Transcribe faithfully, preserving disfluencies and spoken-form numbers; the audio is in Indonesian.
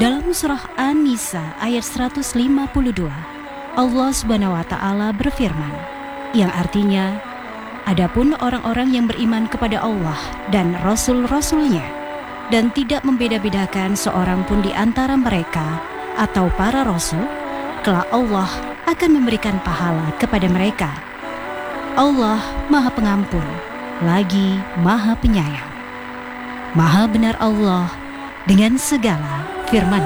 Dalam surah An-Nisa ayat seratus lima puluh dua, Allah Subhanahu wa taala berfirman, yang artinya, adapun orang-orang yang beriman kepada Allah dan Rasul-Rasulnya dan tidak membeda-bedakan seorang pun di antara mereka atau para Rasul, kelak Allah akan memberikan pahala kepada mereka. Allah Maha Pengampun, lagi Maha Penyayang. Maha benar Allah dengan segala firman.